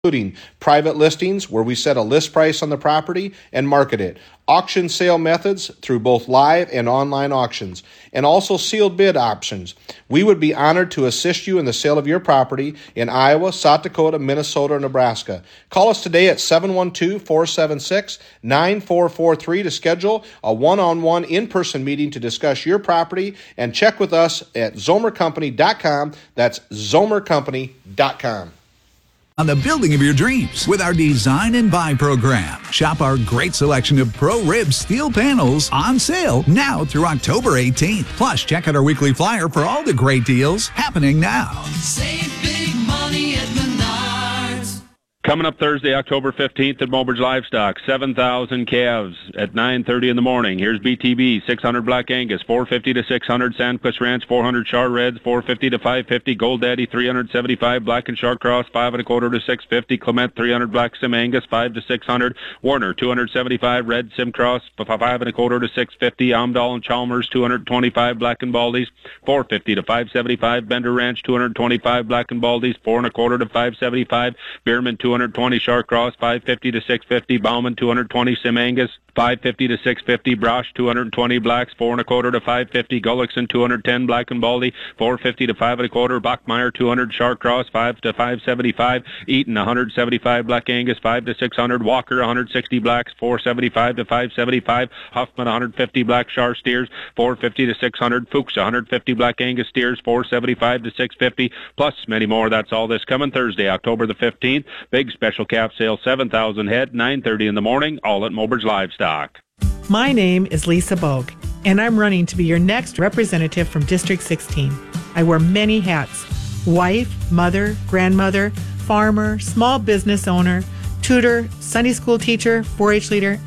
including private listings where we set a list price on the property and market it, auction sale methods through both live and online auctions, and also sealed bid options. We would be honored to assist you in the sale of your property in Iowa, South Dakota, Minnesota, or Nebraska. Call us today at 712-476-9443 to schedule a one-on-one in-person meeting to discuss your property, and check with us at zomercompany.com. That's zomercompany.com. On the building of your dreams with our Design and Buy program. Shop our great selection of Pro-Rib steel panels on sale now through October 18th. Plus, check out our weekly flyer for all the great deals happening now. Save big money at Menards. Coming up Thursday, October 15th at Mobridge Livestock, 7,000 calves at 9:30 in the morning. Here's BTB, 600 Black Angus, 450 to 600 Sandquist Ranch, 400 Char Reds, 450 to 550 Gold Daddy, 375 Black and Shark Cross, 5 1/4 to 650 Clement, 300 Black Sim Angus, 5 to 600 Warner, 275 Red Sim Cross, 5 1/4 to 650 Amdahl and Chalmers, 225 Black and Baldies, 450 to 575 Bender Ranch, 225 Black and Baldies, 4 1/4 to 575 Bierman, 220 Shark Cross, 550 to 650 Bauman, 220 Sim Angus, 550 to 650 Brosh, 220 Blacks, 4 1/4 to 550 Gullickson, 210 Black and Baldy, 450 to 5 1/4 Bachmeyer, 200 Shark Cross, 5 to 575 Eaton, 175 Black Angus, 5 to 600 Walker, 160 Blacks, 475 to 575 Huffman, 150 Black Shar Steers, 450 to 600 Fuchs, 150 Black Angus Steers, 475 to 650 plus many more. That's all this coming Thursday, October the 15th. Big special calf sale, 7,000 head, 9:30 in the morning, all at Mobridge Livestock. My name is Lisa Bogue, and I'm running to be your next representative from District 16. I wear many hats: wife, mother, grandmother, farmer, small business owner, tutor, Sunday school teacher, 4-H leader,